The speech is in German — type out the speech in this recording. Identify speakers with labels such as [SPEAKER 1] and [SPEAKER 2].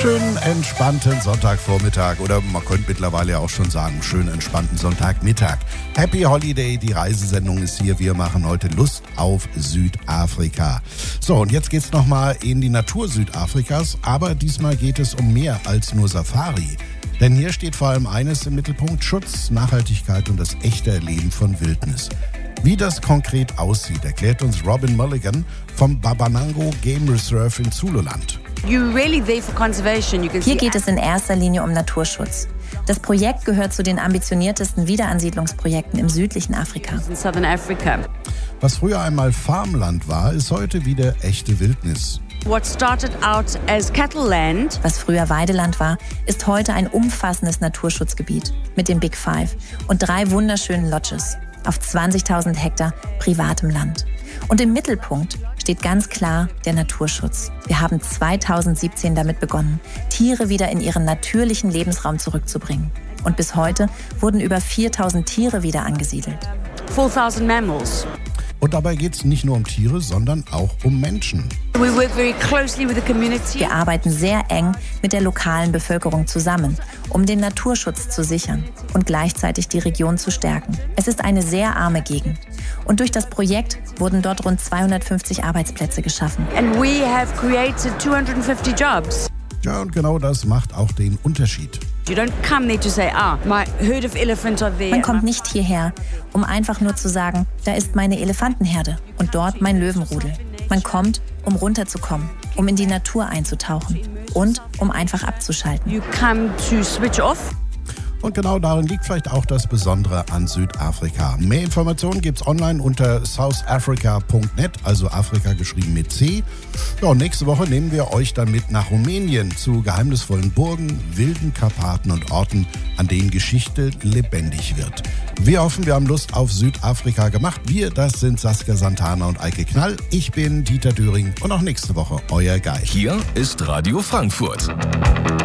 [SPEAKER 1] Schönen entspannten Sonntagvormittag oder man könnte mittlerweile ja auch schon sagen, schönen entspannten Sonntagmittag. Happy Holiday, die Reisesendung ist hier. Wir machen heute Lust auf Südafrika. So, und jetzt geht's nochmal in die Natur Südafrikas, aber diesmal geht es um mehr als nur Safari. Denn hier steht vor allem eines im Mittelpunkt: Schutz, Nachhaltigkeit und das echte Erleben von Wildnis. Wie das konkret aussieht, erklärt uns Robin Mulligan vom Babanango Game Reserve in Zululand.
[SPEAKER 2] Hier geht es in erster Linie um Naturschutz. Das Projekt gehört zu den ambitioniertesten Wiederansiedlungsprojekten im südlichen Afrika.
[SPEAKER 1] Was früher einmal Farmland war, ist heute wieder echte Wildnis.
[SPEAKER 2] Was früher Weideland war, ist heute ein umfassendes Naturschutzgebiet mit dem Big Five und 3 wunderschönen Lodges auf 20.000 Hektar privatem Land. Und im Mittelpunkt steht ganz klar der Naturschutz. Wir haben 2017 damit begonnen, Tiere wieder in ihren natürlichen Lebensraum zurückzubringen. Und bis heute wurden über 4.000 Tiere wieder angesiedelt.
[SPEAKER 3] 4,000 mammals.
[SPEAKER 1] Und dabei geht es nicht nur um Tiere, sondern auch um Menschen.
[SPEAKER 2] Wir arbeiten sehr eng mit der lokalen Bevölkerung zusammen, um den Naturschutz zu sichern und gleichzeitig die Region zu stärken. Es ist eine sehr arme Gegend. Und durch das Projekt wurden dort rund 250 Arbeitsplätze geschaffen.
[SPEAKER 3] And we have created 250 jobs.
[SPEAKER 1] Ja, und genau das macht auch den Unterschied.
[SPEAKER 3] You don't come there to say, my herd of elephants are there.
[SPEAKER 2] Man kommt nicht hierher, um einfach nur zu sagen, da ist meine Elefantenherde und dort mein Löwenrudel. Man kommt, um runterzukommen, um in die Natur einzutauchen und um einfach abzuschalten.
[SPEAKER 3] You come to switch off.
[SPEAKER 1] Und genau darin liegt vielleicht auch das Besondere an Südafrika. Mehr Informationen gibt's online unter southafrica.net, also Afrika geschrieben mit C. Ja, und nächste Woche nehmen wir euch dann mit nach Rumänien zu geheimnisvollen Burgen, wilden Karpaten und Orten, an denen Geschichte lebendig wird. Wir hoffen, wir haben Lust auf Südafrika gemacht. Wir, das sind Saskia Santana und Eike Knall. Ich bin Dieter Döring und auch nächste Woche euer Guide.
[SPEAKER 4] Hier ist Radio Frankfurt.